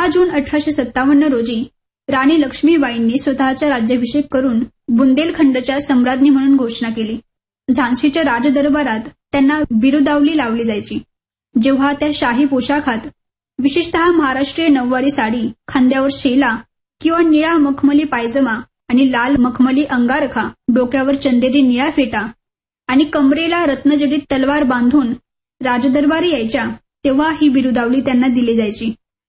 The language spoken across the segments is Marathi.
10 जून 1857 रोजी राणी लक्ष्मीबाईंनी स्वतःचा राज्याभिषेक करून बुंदेलखंडच्या सम्राज्ञी म्हणून घोषणा केली. झाशीच्या राजदरबारात त्यांना बिरुदावली लावली जायची. जेव्हा त्या शाही पोशाखात, विशेषतः महाराष्ट्रीय नऊवारी साडी, खांद्यावर शेला किंवा निळा मखमली पायजमा आणि लाल मखमली अंगारखा, डोक्यावर चंदेरी निळा फेटा आणि कमरेला रत्नजडित तलवार बांधून राजदरबारी यायच्या, तेव्हा ही बिरुदावली त्यांना दिली जायची.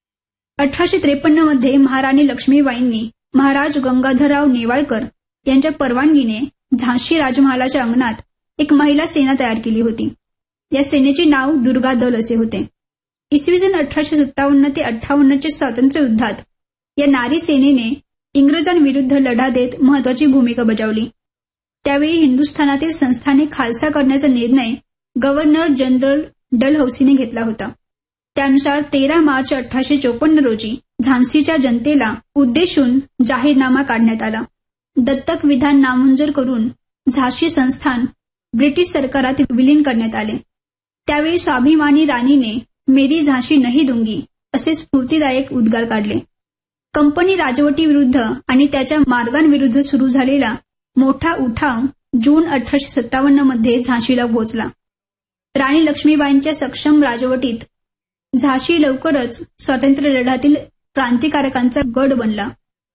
1853 मध्ये महाराणी लक्ष्मीबाईंनी महाराज गंगाधरराव नेवाळकर यांच्या परवानगीने झाशी राजमहालाच्या अंगणात एक महिला सेना तयार केली होती. या सेनेचे नाव दुर्गा दल असे होते. इसवी सन 1857 ते 58 स्वातंत्र्य युद्धात या नारी सेनेने इंग्रजांविरुद्ध लढा देत महत्वाची भूमिका बजावली. त्यावेळी हिंदुस्थानातील संस्थाने खालसा करण्याचा निर्णय गव्हर्नर जनरल डलहौसीने घेतला होता. त्यानुसार 13 मार्च 1854 रोजी झाशीच्या जनतेला उद्देशून जाहीरनामा काढण्यात आला. दत्तक विधान नामंजूर करून झाशी संस्थान ब्रिटिश सरकारात विलीन करण्यात आले. त्यावेळी स्वाभिमानी राणीने मेरी झाशी नहीं दूंगी असे स्फूर्तिदायक उद्गार काढले. कंपनी राजवटीविरुद्ध आणि त्याच्या मार्गांविरुद्ध सुरू झालेला मोठा उठाव जून 1857 मध्ये झाशीला पोहोचला. राणी लक्ष्मीबाईंच्या सक्षम राजवटीत झाशी लवकरच स्वातंत्र्य लढ्यातील क्रांतिकारकांचा गड बनला.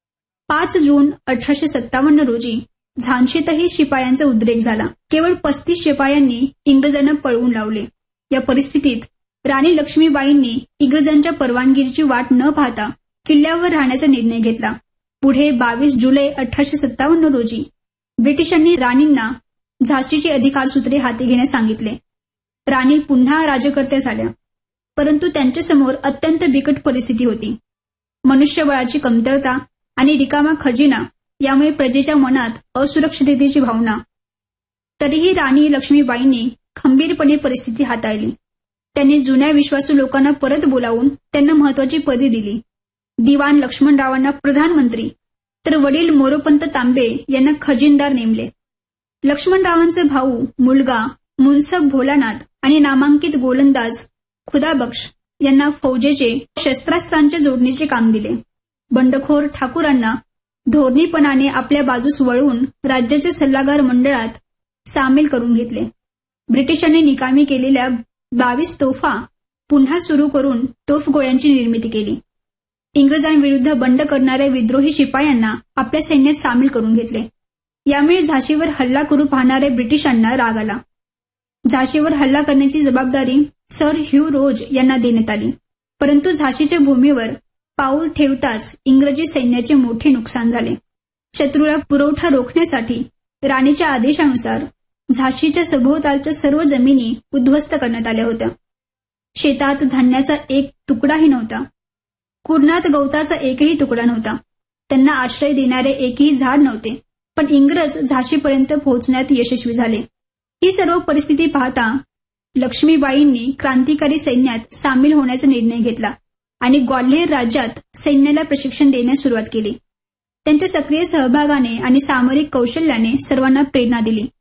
5 जून 1857 रोजी झाशीतही शिपायांचा उद्रेक झाला. केवळ 35 शिपायांनी इंग्रजांना पळवून लावले. या परिस्थितीत राणी लक्ष्मीबाईंनी इंग्रजांच्या परवानगीची वाट न पाहता किल्ल्यावर राहण्याचा निर्णय घेतला. पुढे 22 जुलै 1857 रोजी ब्रिटिशांनी राणींना झाशीची अधिकारसूत्रे हाती घेण्यास सांगितले. राणी पुन्हा राजकर्त्या झाल्या, परंतु त्यांच्यासमोर अत्यंत बिकट परिस्थिती होती. मनुष्यबळाची कमतरता आणि रिकामा खजिना यामुळे प्रजेच्या मनात असुरक्षिततेची भावना. तरीही राणी लक्ष्मीबाईंनी खंबीरपणे परिस्थिती हाताळली. त्यांनी जुन्या विश्वासू लोकांना परत बोलावून त्यांना महत्वाची पदे दिली. दिवाण लक्ष्मणरावांना प्रधानमंत्री तर वडील मोरोपंत तांबे यांना खजिनदार नेमले. लक्ष्मणरावांचे भाऊ, मुलगा मुन्सब भोलानाथ आणि नामांकित गोलंदाज खुदाबक्ष यांना फौजेचे शस्त्रास्त्रांच्या जोडणीचे काम दिले. बंडखोर ठाकूरांना धोरणीपणाने आपल्या बाजूस वळवून राज्याच्या सल्लागार मंडळात सामील करून घेतले. ब्रिटिशांनी निकामी केलेल्या 22 तोफा पुन्हा सुरू करून तोफगोळ्यांची निर्मिती केली. इंग्रजांविरुद्ध बंड करणाऱ्या विद्रोही शिपायांना आपल्या सैन्यात सामील करून घेतले. यामुळे झाशीवर हल्ला करू पाहणाऱ्या ब्रिटिशांना राग आला. झाशीवर हल्ला करण्याची जबाबदारी सर ह्यू रोज यांना देण्यात आली. परंतु झाशीच्या भूमीवर पाऊल ठेवताच इंग्रजी सैन्याचे मोठे नुकसान झाले. शत्रूला पुरवठा रोखण्यासाठी राणीच्या आदेशानुसार झाशीच्या सभोवतालच्या सर्व जमिनी उद्ध्वस्त करण्यात आल्या होत्या. शेतात धान्याचा एक तुकडाही नव्हता. कुरणात गवताचा एकही तुकडा नव्हता. त्यांना आश्रय देणारे एकही झाड नव्हते. पण इंग्रज झाशीपर्यंत पोहोचण्यात यशस्वी झाले. ही सर्व परिस्थिती पाहता लक्ष्मीबाईंनी क्रांतिकारी सैन्यात सामील होण्याचा निर्णय घेतला आणि ग्वाल्हेर राज्यात सैन्याला प्रशिक्षण देण्यास सुरुवात केली. त्यांच्या सक्रिय सहभागाने आणि सामरिक कौशल्याने सर्वांना प्रेरणा दिली.